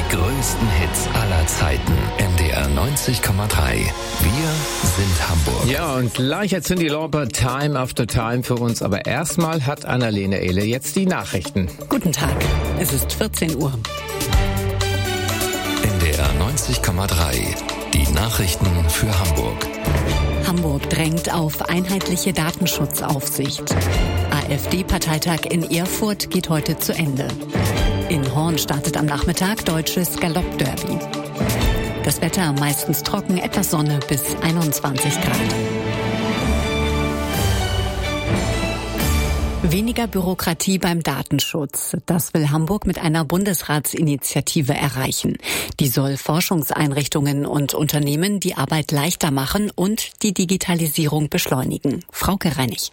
größten Hits aller Zeiten. NDR 90,3. Wir sind Hamburg. Ja, und gleich hat Cyndi Lauper Time After Time für uns. Aber erstmal hat Annalena Ehle jetzt die Nachrichten. Guten Tag, es ist 14 Uhr. NDR 90,3. Die Nachrichten für Hamburg. Hamburg drängt auf einheitliche Datenschutzaufsicht. AfD-Parteitag in Erfurt geht heute zu Ende. In Horn startet am Nachmittag deutsches Galopp-Derby. Das Wetter meistens trocken, etwas Sonne bis 21 Grad. Weniger Bürokratie beim Datenschutz. Das will Hamburg mit einer Bundesratsinitiative erreichen. Die soll Forschungseinrichtungen und Unternehmen die Arbeit leichter machen und die Digitalisierung beschleunigen. Frauke Reinig.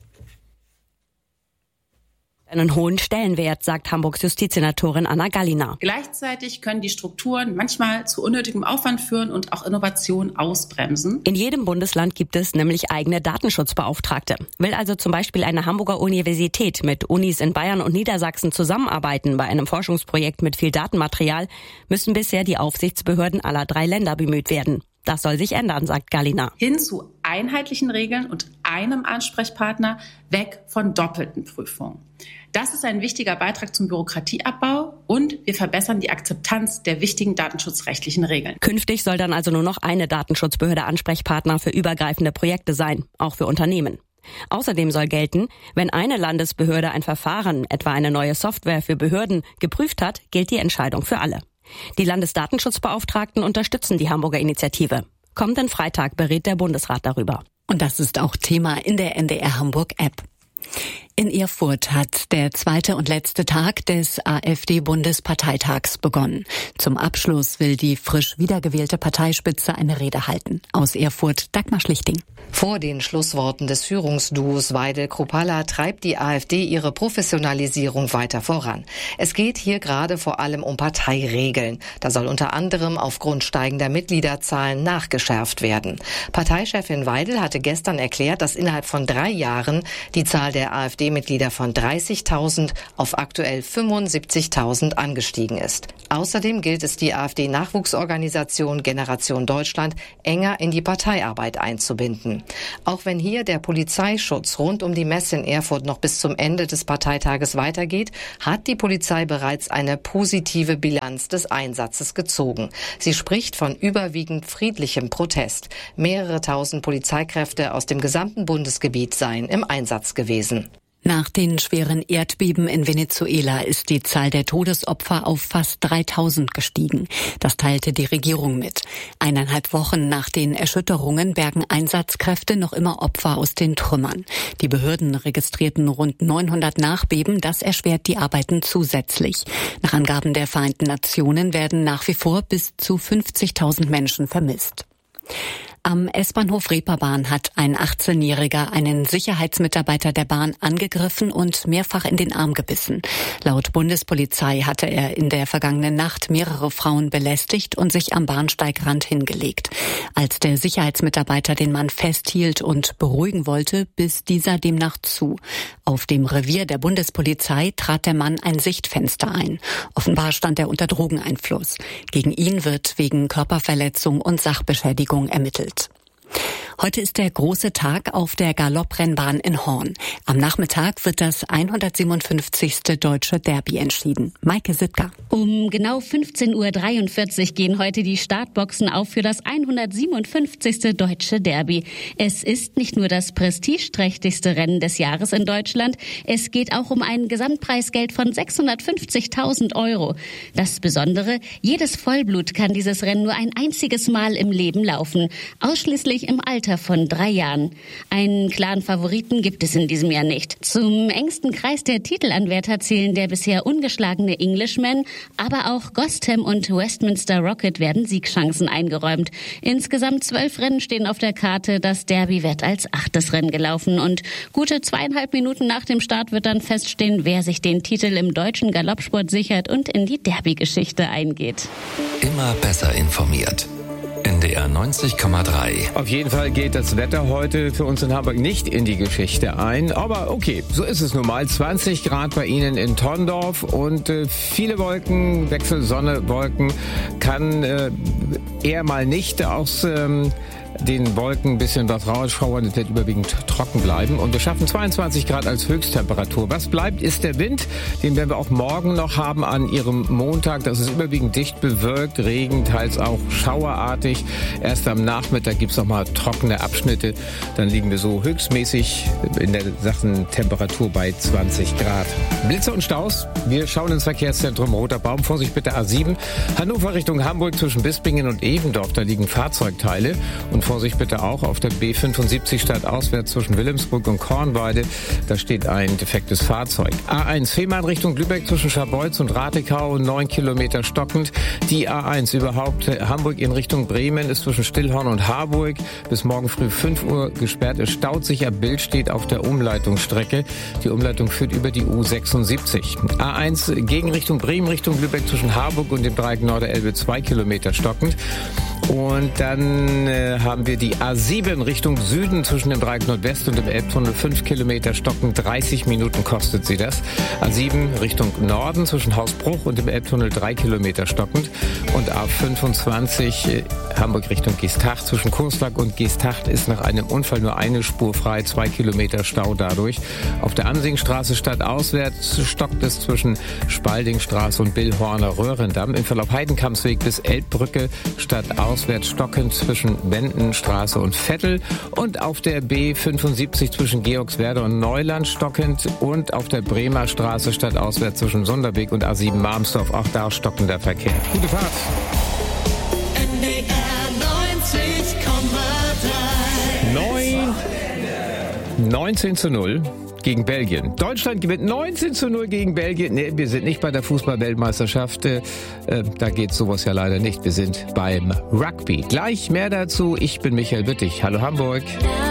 Einen hohen Stellenwert, sagt Hamburgs Justizsenatorin Anna Gallina. Gleichzeitig können die Strukturen manchmal zu unnötigem Aufwand führen und auch Innovation ausbremsen. In jedem Bundesland gibt es nämlich eigene Datenschutzbeauftragte. Will also zum Beispiel eine Hamburger Universität mit Unis in Bayern und Niedersachsen zusammenarbeiten bei einem Forschungsprojekt mit viel Datenmaterial, müssen bisher die Aufsichtsbehörden aller 3 Länder bemüht werden. Das soll sich ändern, sagt Gallina. Hin zu einheitlichen Regeln und einem Ansprechpartner, weg von doppelten Prüfungen. Das ist ein wichtiger Beitrag zum Bürokratieabbau und wir verbessern die Akzeptanz der wichtigen datenschutzrechtlichen Regeln. Künftig soll dann also nur noch eine Datenschutzbehörde Ansprechpartner für übergreifende Projekte sein, auch für Unternehmen. Außerdem soll gelten, wenn eine Landesbehörde ein Verfahren, etwa eine neue Software für Behörden, geprüft hat, gilt die Entscheidung für alle. Die Landesdatenschutzbeauftragten unterstützen die Hamburger Initiative. Kommenden Freitag berät der Bundesrat darüber. Und das ist auch Thema in der NDR Hamburg App. In Erfurt hat der 2. und letzte Tag des AfD-Bundesparteitags begonnen. Zum Abschluss will die frisch wiedergewählte Parteispitze eine Rede halten. Aus Erfurt Dagmar Schlichting. Vor den Schlussworten des Führungsduos Weidel-Kruppalla treibt die AfD ihre Professionalisierung weiter voran. Es geht hier gerade vor allem um Parteiregeln. Da soll unter anderem aufgrund steigender Mitgliederzahlen nachgeschärft werden. Parteichefin Weidel hatte gestern erklärt, dass innerhalb von 3 Jahren die Zahl der AfD-Mitglieder von 30.000 auf aktuell 75.000 angestiegen ist. Außerdem gilt es, die AfD-Nachwuchsorganisation Generation Deutschland enger in die Parteiarbeit einzubinden. Auch wenn hier der Polizeischutz rund um die Messe in Erfurt noch bis zum Ende des Parteitages weitergeht, hat die Polizei bereits eine positive Bilanz des Einsatzes gezogen. Sie spricht von überwiegend friedlichem Protest. Mehrere tausend Polizeikräfte aus dem gesamten Bundesgebiet seien im Einsatz gewesen. Nach den schweren Erdbeben in Venezuela ist die Zahl der Todesopfer auf fast 3.000 gestiegen. Das teilte die Regierung mit. 1,5 Wochen nach den Erschütterungen bergen Einsatzkräfte noch immer Opfer aus den Trümmern. Die Behörden registrierten rund 900 Nachbeben. Das erschwert die Arbeiten zusätzlich. Nach Angaben der Vereinten Nationen werden nach wie vor bis zu 50.000 Menschen vermisst. Am S-Bahnhof Reeperbahn hat ein 18-Jähriger einen Sicherheitsmitarbeiter der Bahn angegriffen und mehrfach in den Arm gebissen. Laut Bundespolizei hatte er in der vergangenen Nacht mehrere Frauen belästigt und sich am Bahnsteigrand hingelegt. Als der Sicherheitsmitarbeiter den Mann festhielt und beruhigen wollte, biss dieser demnach zu. Auf dem Revier der Bundespolizei trat der Mann ein Sichtfenster ein. Offenbar stand er unter Drogeneinfluss. Gegen ihn wird wegen Körperverletzung und Sachbeschädigung ermittelt. Heute ist der große Tag auf der Galopprennbahn in Horn. Am Nachmittag wird das 157. Deutsche Derby entschieden. Maike Sittger. Um genau 15.43 Uhr gehen heute die Startboxen auf für das 157. Deutsche Derby. Es ist nicht nur das prestigeträchtigste Rennen des Jahres in Deutschland, es geht auch um ein Gesamtpreisgeld von 650.000 €. Das Besondere, jedes Vollblut kann dieses Rennen nur ein einziges Mal im Leben laufen, ausschließlich im Alter von 3 Jahren. Einen klaren Favoriten gibt es in diesem Jahr nicht. Zum engsten Kreis der Titelanwärter zählen der bisher ungeschlagene Englishman, aber auch Gostham und Westminster Rocket werden Siegchancen eingeräumt. Insgesamt 12 Rennen stehen auf der Karte. Das Derby wird als 8. Rennen gelaufen und gute 2,5 Minuten nach dem Start wird dann feststehen, wer sich den Titel im deutschen Galoppsport sichert und in die Derby-Geschichte eingeht. Immer besser informiert. NDR 90,3. Auf jeden Fall geht das Wetter heute für uns in Hamburg nicht in die Geschichte ein. Aber okay, so ist es nun mal. 20 Grad bei Ihnen in Tondorf und viele Wolken, Wechsel Sonne, Wolken, kann eher mal nicht aus den Wolken ein bisschen was rausschauern, es wird überwiegend trocken bleiben. Und wir schaffen 22 Grad als Höchsttemperatur. Was bleibt, ist der Wind. Den werden wir auch morgen noch haben an Ihrem Montag. Das ist überwiegend dicht bewölkt, Regen, teils auch schauerartig. Erst am Nachmittag gibt's noch mal trockene Abschnitte. Dann liegen wir so höchstmäßig in der Sachen Temperatur bei 20 Grad. Blitze und Staus. Wir schauen ins Verkehrszentrum Roter Baum. Vorsicht bitte A7. Hannover Richtung Hamburg zwischen Bispingen und Evendorf. Da liegen Fahrzeugteile. Und Vorsicht bitte auch auf der B75 stadtauswärts zwischen Wilhelmsburg und Kornweide. Da steht ein defektes Fahrzeug. A1 Fehmarn Richtung Lübeck zwischen Scharbeutz und Ratekau, 9 Kilometer stockend. Die A1 überhaupt Hamburg in Richtung Bremen ist zwischen Stillhorn und Harburg bis morgen früh 5 Uhr gesperrt. Es staut sich ab Billstedt auf der Umleitungsstrecke. Die Umleitung führt über die U76. A1 Gegenrichtung Bremen Richtung Lübeck zwischen Harburg und dem Dreieck Norderelbe 2 Kilometer stockend. Und dann haben wir die A7 Richtung Süden zwischen dem Dreieck Nordwest und dem Elbtunnel 5 Kilometer stockend. 30 Minuten kostet sie das. A7 Richtung Norden zwischen Hausbruch und dem Elbtunnel 3 Kilometer stockend. Und A25 Hamburg Richtung Geesthacht zwischen Kurslack und Geesthacht ist nach einem Unfall nur eine Spur frei. 2 Kilometer Stau dadurch. Auf der Ansingstraße stadtauswärts stockt es zwischen Spaldingstraße und Billhorner Röhrendamm. Im Verlauf Heidenkampsweg bis Elbbrücke stadtauswärts stockend zwischen Wendenstraße und Vettel und auf der B75 zwischen Georgswerder und Neuland stockend und auf der Bremer Straße stadtauswärts zwischen Sonderweg und A7 Marmsdorf, auch da stockender Verkehr. Gute Fahrt! NDR 90,3 19:0 gegen Belgien. Deutschland gewinnt 19:0 gegen Belgien. Nee, wir sind nicht bei der Fußball-Weltmeisterschaft. Da geht sowas ja leider nicht. Wir sind beim Rugby. Gleich mehr dazu. Ich bin Michael Büttig. Hallo Hamburg.